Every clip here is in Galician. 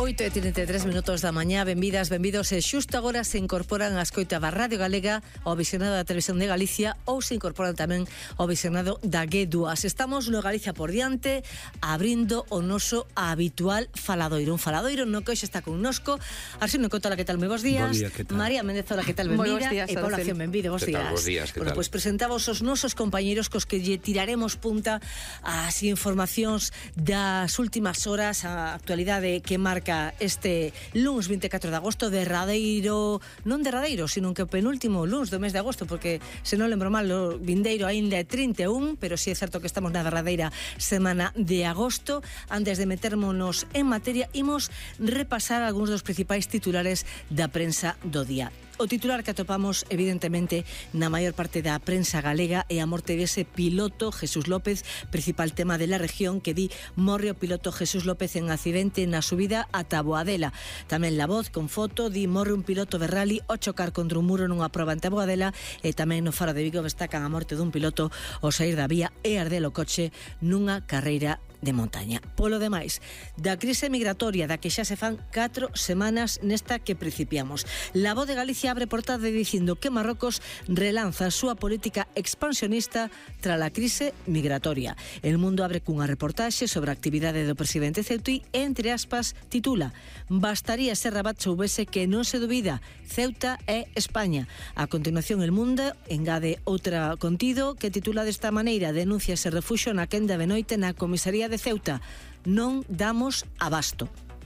8:33 minutos da mañá, benvidas, benvidos. E xusto agora se incorporan a escoita da Radio Galega, ao visionado da Televisión de Galicia, ou se incorporan tamén ao visionado da G2. Estamos no Galicia por diante, abrindo o noso habitual faladoiro. Un faladoiro no que hoxe está connosco Arsenio Cotola, que tal? Moi bons días. Bo día, que tal? María Mendezola, que tal? Benvida. E población, benvido, bons días. Bos días, que tal? Pois presentamos os nosos compañeiros cos que lle tiraremos punta ás informacións das últimas horas, a actualidade que marca este lunes 24 de agosto, derradeiro, non derradeiro, sino que o penúltimo lunes do mes de agosto, porque se non lembro mal, o vindeiro aínda é 31, pero si é certo que estamos na derradeira semana de agosto. Antes de metermonos en materia, imos repasar algúns dos principais titulares da prensa do día. O titular que atopamos, evidentemente, na maior parte da prensa galega é a morte dese piloto Jesús López, principal tema de la región, que di morre o piloto Jesús López en accidente na subida ata Boadela. Tamén La Voz, con foto, di morre un piloto de rally ao chocar contra un muro nunha proba ante Boadela. E tamén no Faro de Vigo destacan a morte dun piloto ao sair da vía e arder o coche nunha carreira de montaña. Polo demais, da crise migratoria da que xa se fan 4 semanas nesta que principiamos. La Voz de Galicia abre portada dicindo que Marrocos relanza a súa política expansionista tras a crise migratoria. El Mundo abre cunha reportaxe sobre a actividade do presidente Ceutí e, entre aspas, titula: bastaría se Rabat soubese que non se dubida, Ceuta é España. A continuación, El Mundo engade outra contido que titula desta maneira: denuncias e refuxo na quenda de noite na comisaría de Ceuta, non damos abasto.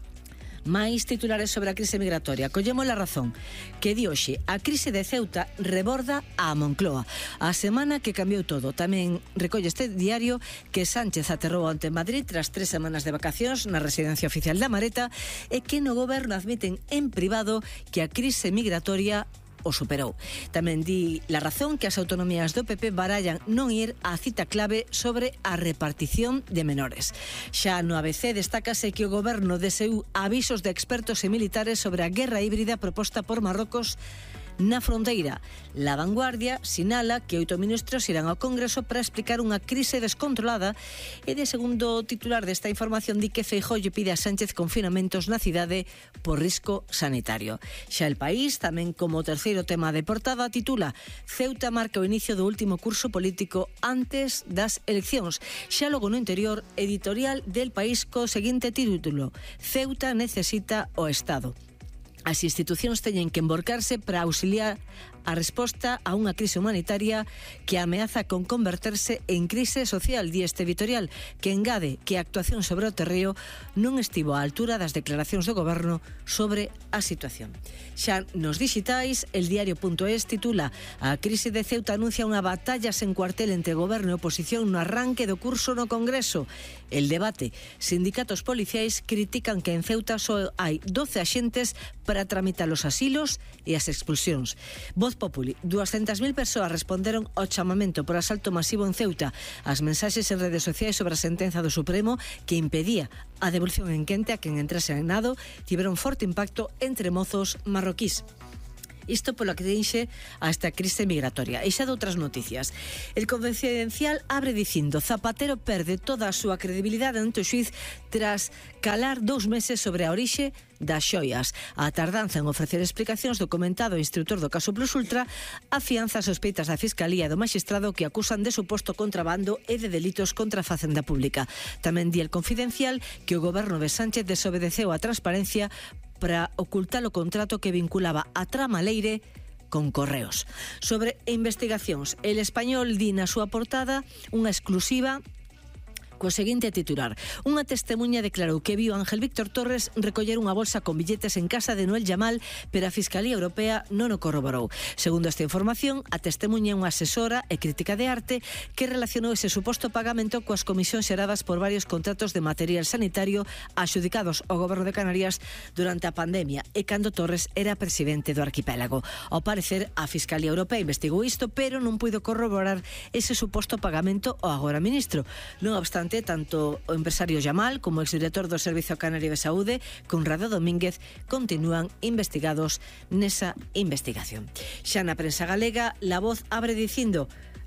Mais titulares sobre a crise migratoria. Collemos La Razón, que di hoxe: a crise de Ceuta reborda a Moncloa. A semana que cambiou todo. Tamén recolle este diario que Sánchez aterrou ante Madrid tras 3 semanas de vacacións na residencia oficial da Mareta e que no goberno admiten en privado que a crise migratoria o superou. Tamén di La Razón que as autonomías do PP barallan non ir á cita clave sobre a repartición de menores. Xa no ABC destácase que o goberno deseu avisos de expertos e militares sobre a guerra híbrida proposta por Marrocos na fronteira. La Vanguardia sinala que 8 ministros irán ao Congreso para explicar unha crise descontrolada e, de segundo titular desta información, di que Feijóo lle pide a Sánchez confinamentos na cidade por risco sanitario. Xa El País, tamén como terceiro tema de portada, titula: Ceuta marca o inicio do último curso político antes das eleccións. Xa logo no interior, editorial del País co seguinte título: Ceuta necesita o Estado. As institucións teñen que emborcarse para auxiliar a resposta a unha crise humanitaria que ameaza con converterse en crise social, di este editorial, que engade que a actuación sobre o terreo non estivo á altura das declaracións do goberno sobre a situación. Xa nos dixitais, El Diario.es titula: a crise de Ceuta anuncia unha batalla sen cuartel entre goberno e oposición no arranque do curso no Congreso. El Debate: sindicatos policiais critican que en Ceuta só hai 12 axentes para tramitar os asilos e as expulsións. Voz Populi: 200.000 persoas responderon ao chamamento por asalto masivo en Ceuta. As mensaxes en redes sociais sobre a sentenza do Supremo que impedía a devolución en quente a quen entrase en nado tiveron forte impacto entre mozos marroquís. Isto polo que dixe a esta crise migratoria. E xa de outras noticias. El Confidencial abre dicindo: Zapatero perde toda a súa credibilidade ante o xuiz tras calar 2 meses sobre a orixe das xoias. A tardanza en ofrecer explicacións do comentado instructor do caso Plus Ultra afianza as sospeitas da Fiscalía e do Maxistrado que acusan de suposto contrabando e de delitos contra a Facenda Pública. Tamén di El Confidencial que o goberno de Sánchez desobedeceu a transparencia para ocultar o contrato que vinculaba a trama Leire con Correos. Sobre investigacións, El Español di na súa portada unha exclusiva co seguinte titular: unha testemuña declarou que viu Ángel Víctor Torres recoller unha bolsa con billetes en casa de Noel Yamal, pero a Fiscalía Europea non o corroborou. Segundo esta información, a testemuña é unha asesora e crítica de arte que relacionou ese suposto pagamento coas comisións xeradas por varios contratos de material sanitario adxudicados ao Goberno de Canarias durante a pandemia e cando Torres era presidente do arquipélago. Ao parecer, a Fiscalía Europea investigou isto, pero non puido corroborar ese suposto pagamento ao agora ministro. Non obstante, tanto o empresario Yamal como o exdirector do Servizo Canario de Saúde, Conrado Domínguez, continúan investigados nesa investigación. Xa na prensa galega, La Voz abre dicindo: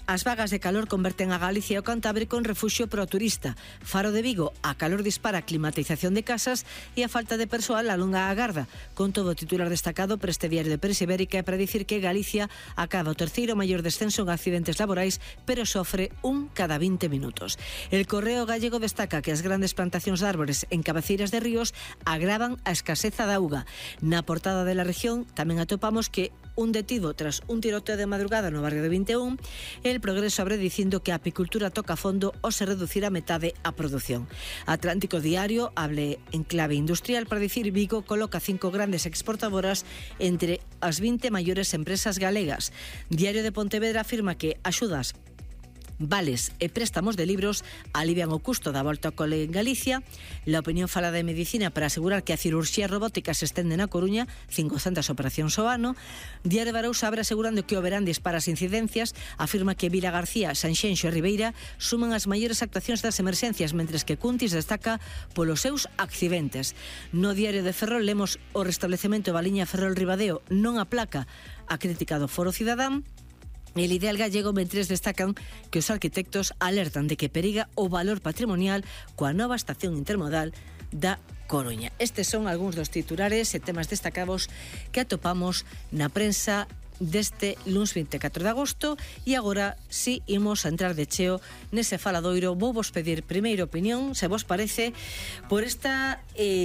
As vagas de calor converten a Galicia e o Cantábrico en refugio pro turista. Faro de Vigo, a calor dispara a climatización de casas e a falta de persoal alonga a garda. Con todo, o titular destacado para este diario de Prensa Ibérica é para dicir que Galicia acaba o terceiro maior descenso en accidentes laborais, pero sofre un cada 20 minutos. El Correo Gallego destaca que as grandes plantacións de árbores en cabeceiras de ríos agravan a escaseza da auga. Na portada de La Región tamén atopamos que un detido tras un tiroteo de madrugada no barrio de 21. El Progreso abre dicindo que a apicultura toca fondo ou se reducirá a metade a produción. Atlántico Diario hable en clave industrial para dicir Vigo coloca 5 grandes exportadoras entre as 20 maiores empresas galegas. Diario de Pontevedra afirma que axudas, vales e préstamos de libros alivian o custo da volta ao cole en Galicia. La Opinión fala de medicina para asegurar que a cirurxía robótica se estende na Coruña, 500 operacións ao ano. Diario de Arousa abre asegurando que o verán dispara as incidencias, afirma que Vila García, Sanxenxo e Ribeira suman as maiores actuacións das emerxencias, mentres que Cuntis destaca polos seus accidentes. No Diario de Ferrol lemos o restablecemento da liña Ferrol-Ribadeo non aplaca a crítica do Foro Cidadán. El Ideal Gallego mentres destacan que os arquitectos alertan de que periga o valor patrimonial coa nova estación intermodal da Coruña. Estes son algúns dos titulares e temas destacados que atopamos na prensa deste luns 24 de agosto e agora si imos a entrar de cheo nese faladoiro. Vou vos pedir primeiro opinión, se vos parece, por estas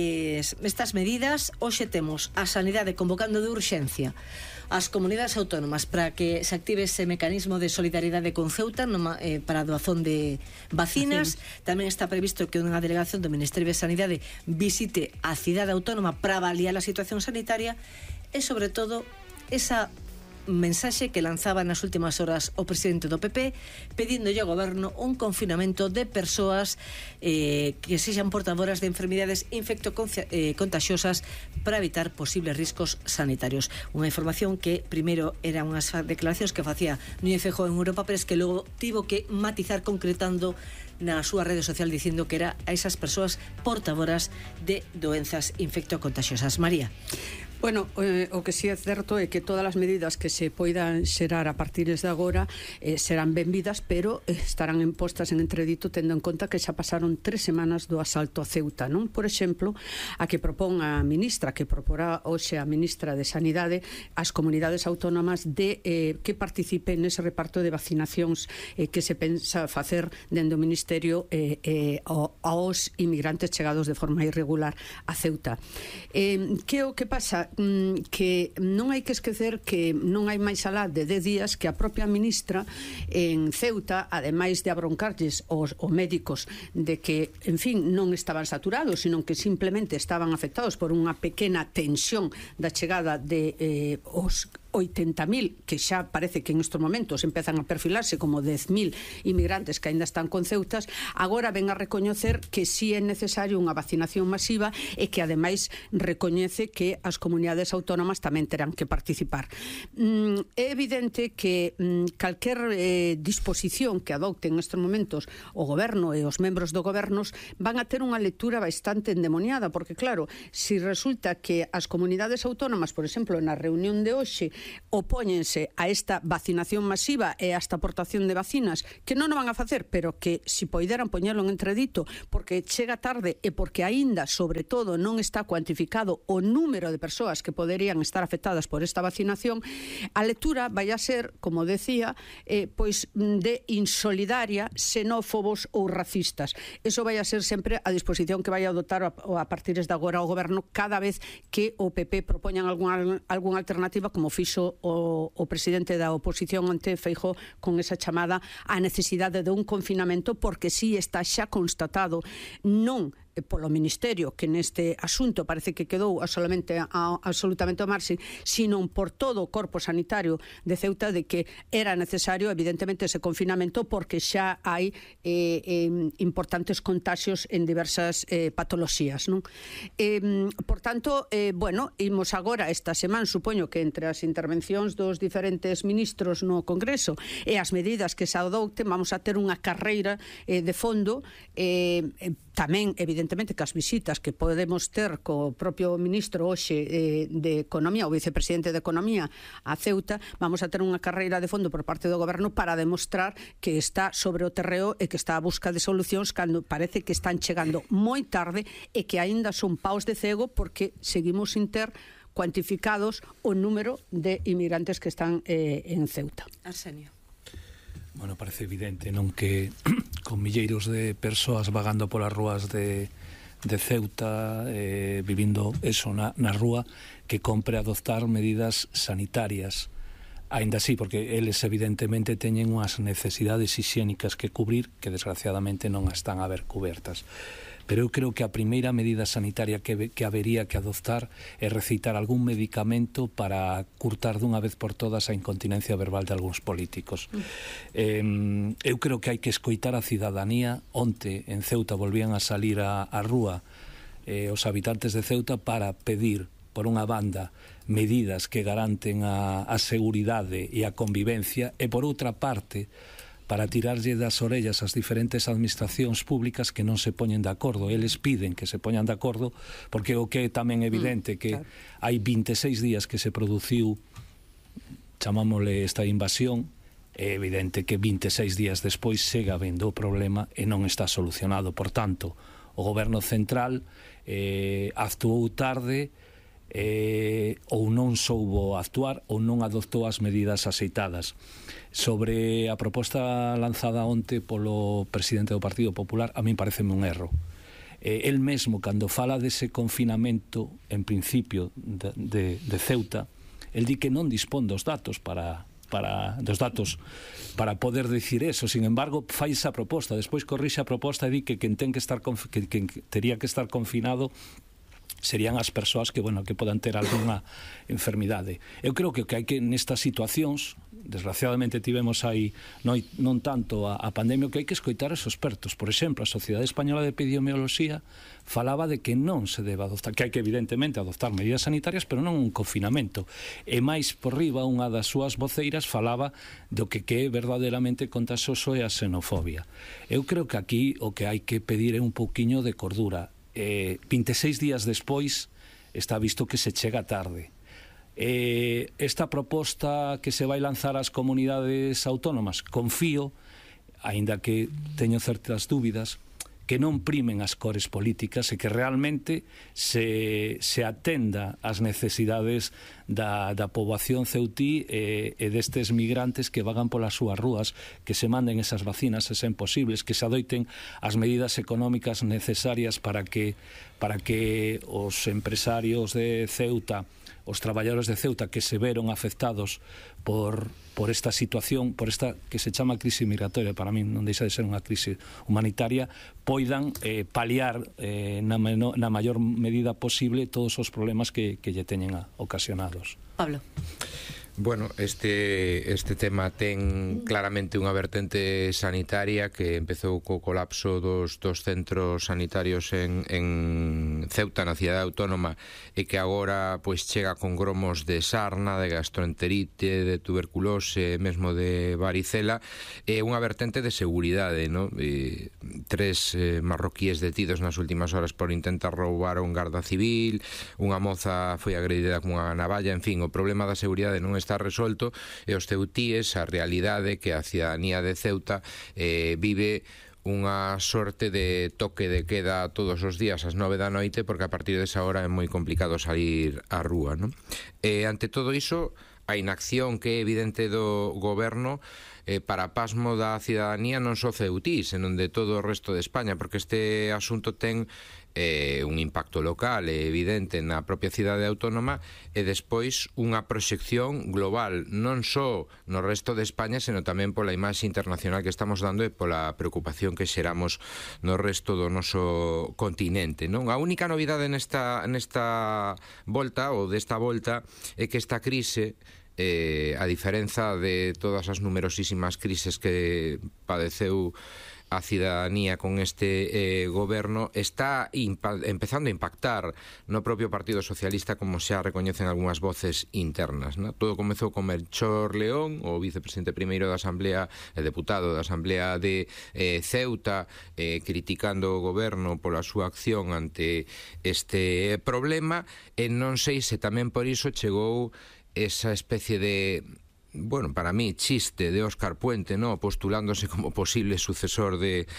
medidas. Hoxe temos a Sanidade convocando de urxencia as comunidades autónomas para que se active ese mecanismo de solidaridade con Ceuta para a doazón de vacinas. Tamén está previsto que unha delegación do Ministerio de Sanidade visite a cidade autónoma para avaliar a situación sanitaria e, sobre todo, esa mensaxe que lanzaba nas últimas horas o presidente do PP pedíndolle ao goberno un confinamento de persoas que sexan portadoras de enfermidades infectocontaxiosas para evitar posibles riscos sanitarios. Unha información que primeiro eran unhas declaracións que facía Núñez Feijóo en Europa, pero es que logo tivo que matizar concretando na súa rede social dicindo que era a esas persoas portadoras de doenzas infectocontaxiosas. María. Bueno, o que sí é certo é que todas as medidas que se poidan xerar a partir de agora serán benvidas, pero estarán impostas en entredito tendo en conta que xa pasaron 3 semanas do asalto a Ceuta, non? Por exemplo, a que propón a ministra, que proporá hoxe a ministra de Sanidade, as comunidades autónomas de que participen nese reparto de vacinacións que se pensa facer dende o Ministerio aos inmigrantes chegados de forma irregular a Ceuta. Que o que pasa? Que non hai que esquecer que non hai máis alá de 10 días que a propia ministra en Ceuta, ademais de abroncarlles os médicos de que, en fin, non estaban saturados, sino que simplemente estaban afectados por unha pequena tensión da chegada de os 80.000, que xa parece que en estos momentos empezan a perfilarse como 10.000 inmigrantes que ainda están con Ceutas, agora ven a recoñecer que sí é necesario unha vacinación masiva e que ademais recoñece que as comunidades autónomas tamén terán que participar. É evidente que calquer disposición que adopten nestes momentos o goberno e os membros do gobernos van a ter unha lectura bastante endemoniada, porque claro, si resulta que as comunidades autónomas, por exemplo, na reunión de hoxe opóñense a esta vacinación masiva e a esta aportación de vacinas, que non o van a facer, pero que si poideran poñelo en entredito porque chega tarde e porque aínda, sobre todo, non está cuantificado o número de persoas que poderían estar afectadas por esta vacinación, a lectura vai a ser, como decía, pois de insolidaria, xenófobos ou racistas. Eso vai a ser sempre a disposición que vai a adoptar a partir de agora o goberno cada vez que o PP propoñan algunha alternativa, como fixo o presidente da oposición ante Feijóo con esa chamada á necesidade de un confinamento, porque si está xa constatado non polo Ministerio, que neste asunto parece que quedou absolutamente ao marxe, sino por todo o corpo sanitario de Ceuta, de que era necesario evidentemente ese confinamento porque xa hai importantes contagios en diversas patoloxías, non? Por tanto, bueno, imos agora esta semana, supoño que entre as intervencións dos diferentes ministros no Congreso e as medidas que se adopten, vamos a ter unha carreira de fondo, tamén evidentemente evidentemente que as visitas que podemos ter co propio ministro hoxe de Economía, o vicepresidente de Economía a Ceuta, vamos a ter unha carreira de fondo por parte do goberno para demostrar que está sobre o terreo e que está a busca de solucións cando parece que están chegando moi tarde e que aínda son paus de cego porque seguimos sin ter cuantificados o número de inmigrantes que están en Ceuta. Arsenio. Bueno, parece evidente, non, que con milleiros de persoas vagando polas rúas de Ceuta, vivindo eso na rúa, que compre adoptar medidas sanitarias. Ainda así, porque eles evidentemente teñen unhas necesidades hixiénicas que cubrir que desgraciadamente non están a ver cubertas. Pero eu creo que a primeira medida sanitaria que habería que adoptar é recitar algún medicamento para curtar dunha vez por todas a incontinencia verbal de algúns políticos. Eu creo que hai que escoitar a cidadanía. Onte en Ceuta volvían a salir á rúa os habitantes de Ceuta para pedir, por unha banda, medidas que garanten a seguridade e a convivencia, e por outra parte, para tirarlle das orellas ás diferentes administracións públicas que non se poñen de acordo. Eles piden que se poñan de acordo porque o que é tamén evidente que hai 26 días que se produciu, chamámosle esta invasión, é evidente que 26 días despois segue habendo o problema e non está solucionado. Por tanto, o goberno central actuou tarde, ou non soubo actuar ou non adoptou as medidas aceitadas. Sobre a proposta lanzada onte polo presidente do Partido Popular, a min pareceme un erro. El mesmo, cando fala dese confinamento en principio de Ceuta, el di que non dispón dos datos para poder dicir eso. Sin embargo, fai esa proposta, despois corrixe a proposta e di que quen tería que estar confinado serían as persoas que, bueno, que podan ter algunha enfermidade. Eu creo que o que hai que nestas situacións, desgraciadamente tivemos aí non tanto a pandemia, o que hai que escoitar os expertos. Por exemplo, a Sociedade Española de Epidemioloxía falaba de que non se debe adoptar, que hai que evidentemente adoptar medidas sanitarias, pero non un confinamento. E máis por riba, unha das súas voceiras falaba do que é verdadeiramente contagioso é a xenofobia. Eu creo que aquí o que hai que pedir é un pouquiño de cordura. 26 días despois está visto que se chega tarde. Esta proposta que se vai lanzar ás comunidades autónomas, confío, aínda que teño certas dúbidas, que non primen as cores políticas e que realmente se atenda ás necesidades da poboación ceutí e destes migrantes que vagan polas súas rúas, que se manden esas vacinas se sen posibles, que se adoiten as medidas económicas necesarias para que os empresarios de Ceuta, os traballadores de Ceuta que se veron afectados por esta situación, por esta que se chama crise migratoria, para mí non deixa de ser unha crise humanitaria, poidan paliar na maior medida posible todos os problemas que lle teñen ocasionados. Pablo. Bueno, este tema ten claramente unha vertente sanitaria que empezou co colapso dos centros sanitarios en Ceuta, na cidade autónoma, e que agora pois chega con gromos de sarna, de gastroenterite, de tuberculose, mesmo de varicela, e unha vertente de seguridade, no? 3 marroquíes detidos nas últimas horas por intentar roubar a un garda civil, unha moza foi agredida con unha navalla, en fin, o problema da seguridade non está resolto, e os ceutíes, a realidade que a cidadanía de Ceuta vive unha sorte de toque de queda todos os días ás 9 da noite, porque a partir desa hora é moi complicado salir á rúa, non? Ante todo iso, a inacción que é evidente do goberno para pasmo da cidadanía non só ceutí, senón de todo o resto de España, porque este asunto ten un impacto local evidente na propia cidade autónoma e despois unha proxección global, non só no resto de España, senón tamén pola imaxe internacional que estamos dando e pola preocupación que xeramos no resto do noso continente, non? A única novidade nesta volta, ou desta volta, é que esta crise, a diferenza de todas as numerosísimas crises que padeceu a cidadanía con este goberno está empezando a impactar no propio Partido Socialista, como xa recoñecen algunhas voces internas, ¿no? Todo comezou con Melchor León, o vicepresidente primeiro da Asamblea e deputado da Asamblea de Ceuta, criticando o goberno pola súa acción ante este problema, e non sei se tamén por iso chegou esa especie de, bueno, para mí, chiste de Óscar Puente, ¿no?, postulándose como posible sucesor de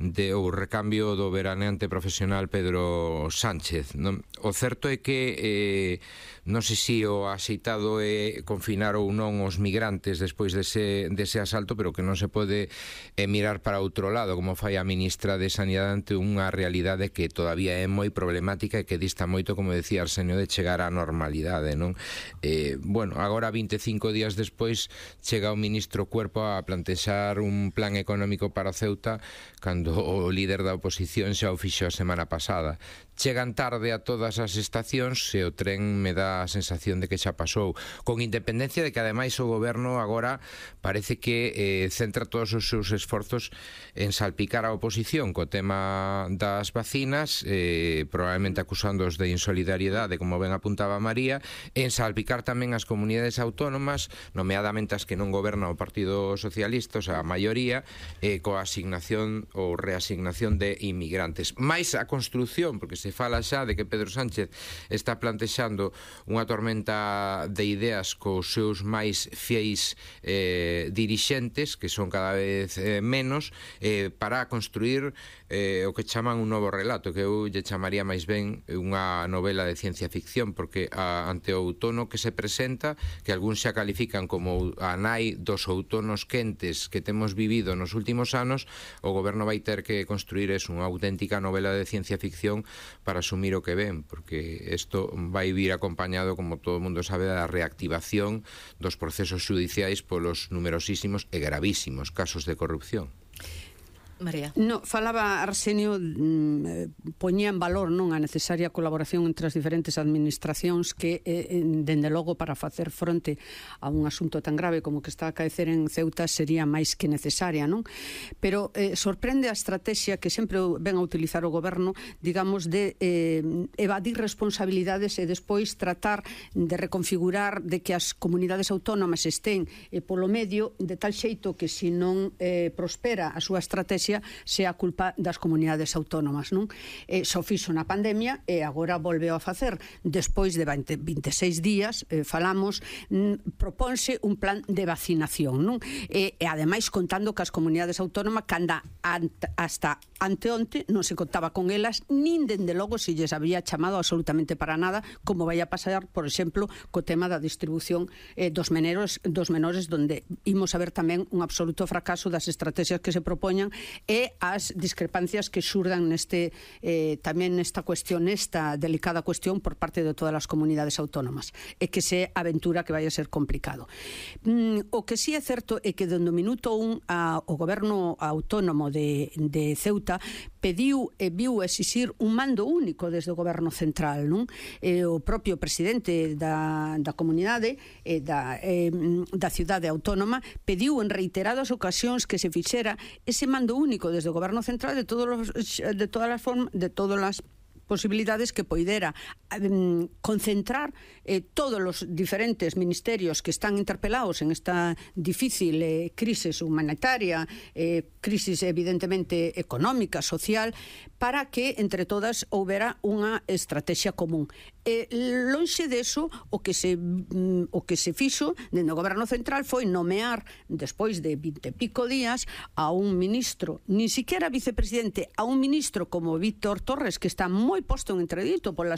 o recambio do veraneante profesional Pedro Sánchez, ¿no? O certo é que non sei se o axeitado é confinar ou non os migrantes despois dese asalto, pero que non se pode mirar para outro lado, como fai a ministra de Sanidade ante unha realidade que todavía é moi problemática e que dista moito, como decía Arsenio, de chegar á normalidade, non? Bueno, agora 25 días despois chega o ministro Cuerpo a plantexar un plan económico para Ceuta cando o líder da oposición xa o fixo a semana pasada. Chegan tarde a todas as estacións e o tren me dá a sensación de que xa pasou, con independencia de que ademais o goberno agora parece que centra todos os seus esforzos en salpicar a oposición co tema das vacinas, probablemente acusándoos de insolidariedade, como ben apuntaba María, en salpicar tamén as comunidades autónomas, nomeadamente as que non goberna o Partido Socialista, o sea, a maioría, coa asignación ou reasignación de inmigrantes. Mais a construción, porque se fala xa de que Pedro Sánchez está plantexando unha tormenta de ideas cos seus máis fieis dirixentes, que son cada vez menos, para construir o que chaman un novo relato, que eu lle chamaría máis ben unha novela de ciencia ficción, porque ante o outono que se presenta, que algúns xa califican como a nai dos outonos quentes que temos vivido nos últimos anos, o goberno vai ter que construir unha auténtica novela de ciencia ficción para asumir o que ven, porque isto vai vir acompañado, como todo o mundo sabe, da reactivación dos procesos xudiciais polos numerosísimos e gravísimos casos de corrupción. María. No, falaba Arsenio, poñía en valor, non, a necesaria colaboración entre as diferentes administracións que, dende logo, para facer fronte a un asunto tan grave como que está a acaecer en Ceuta sería máis que necesaria, non? Pero sorprende a estrategia que sempre ven a utilizar o goberno, digamos, de evadir responsabilidades e despois tratar de reconfigurar, de que as comunidades autónomas estén polo medio, de tal xeito que se non prospera a súa estrategia sea culpa das comunidades autónomas, non? Só fixo na pandemia e agora volveu a facer. Despois de 26 días, falamos, proponse un plan de vacinación, non? E ademais contando que as comunidades autónomas, canda hasta anteonte non se contaba con elas, nin dende logo se lles había chamado absolutamente para nada, como vai a pasar, por exemplo, co tema da distribución dos menores, donde imos a ver tamén un absoluto fracaso das estrategias que se propoñan e as discrepancias que xurdan tamén nesta cuestión, esta delicada cuestión por parte de todas as comunidades autónomas, e que se aventura que vai a ser complicado. O que sí é certo é que dende o minuto 1 o goberno autónomo de Ceuta pediu e viu exixir un mando único desde o goberno central, non? O propio presidente da comunidade da cidade autónoma pediu en reiteradas ocasións que se fixera ese mando único desde o goberno central de todas as posibilidades que poidera concentrar todos os diferentes ministerios que están interpelados en esta difícil crisis humanitaria, crisis evidentemente económica, social, para que entre todas houbera unha estrategia común. Lonxe deso, o que se fixo dentro do goberno central foi nomear, despois de 20 e pico días, a un ministro, ni siquiera vicepresidente, a un ministro como Víctor Torres, que está moi posto en entredito pola